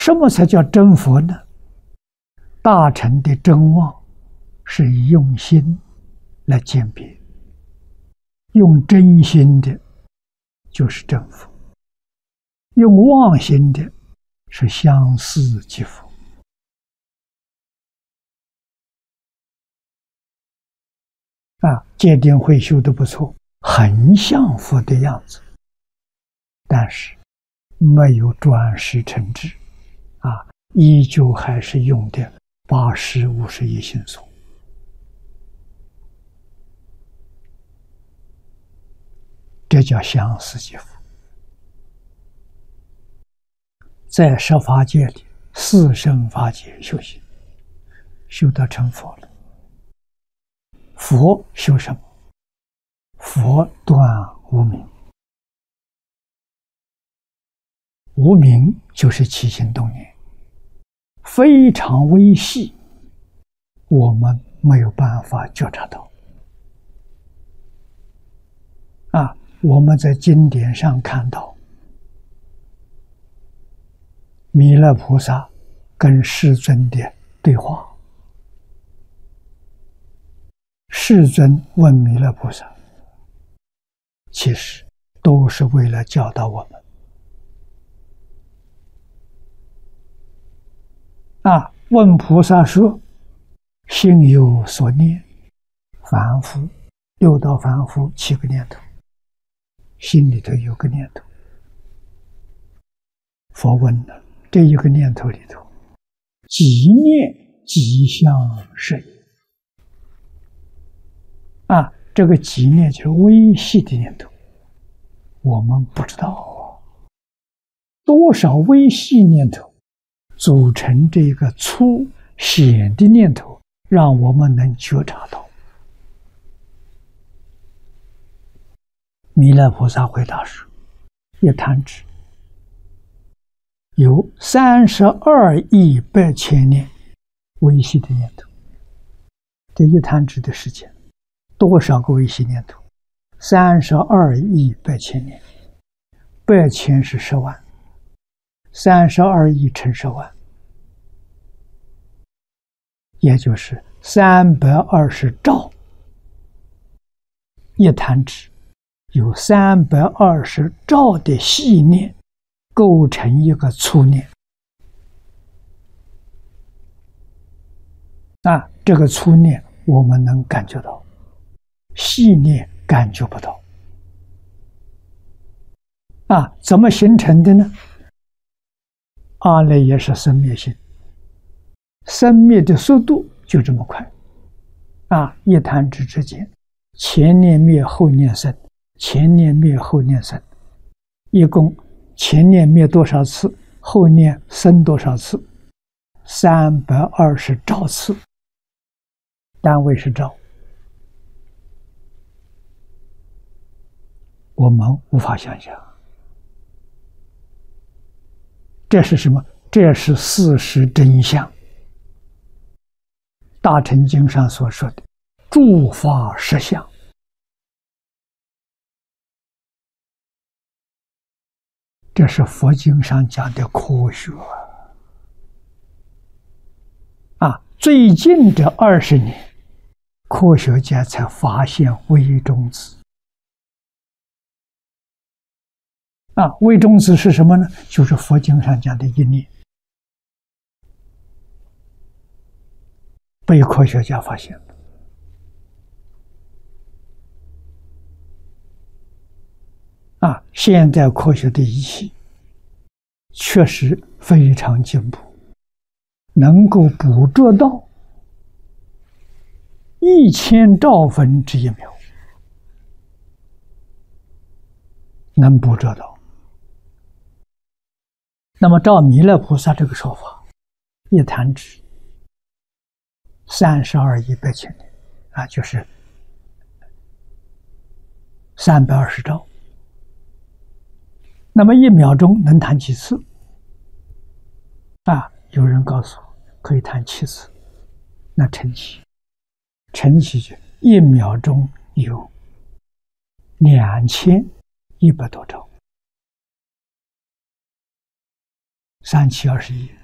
什么才叫真佛呢？大乘的真妄是用心来鉴别，用真心的就是真佛，用妄心的是相似即佛。戒定慧修得不错，很像佛的样子，但是没有转识成智，依旧还是用的八识51心所。这叫相似即佛。在十法界里，四圣法界修行，修到成佛了。佛修什么？佛断无明，无明就是起心动念，非常微细，我们没有办法觉察到。我们在经典上看到，弥勒菩萨跟世尊的对话。世尊问弥勒菩萨，其实都是为了教导我们。问菩萨说：“心有所念，凡夫六道凡夫7个念头，心里头有个念头。佛问了，这一个念头里头，几念几相是也。”这个几念就是微细的念头，我们不知道多少微细念头组成这个粗显的念头，让我们能觉察到。弥勒菩萨回答说：“一弹指有32亿8千年微细的念头。这一弹指的时间，多少个微细念头？32亿8千年，8千是10万，32亿乘10万，也就是320兆。一弹指有320兆的细念构成一个粗念。这个粗念我们能感觉到，细念感觉不到。怎么形成的呢？阿赖耶识生灭性，生灭的速度就这么快。一弹指之间，前念灭后念生，前念灭后念生，一共前念灭多少次，后念生多少次？320兆次，单位是兆。我们无法想象，这是什么？这是事实真相。大乘经上所说的诸法实相，这是佛经上讲的科学。最近这20年，科学家才发现微中子。微中子是什么呢？就是佛经上讲的一念，被科学家发现了。现代科学的仪器确实非常进步，能够捕捉到1000兆分之1秒，能捕捉到。那么照弥勒菩萨这个说法，一弹指32亿8千年，就是320兆。那么1秒钟能弹几次？有人告诉我可以弹7次，那乘起就1秒钟有2100多兆 3七21。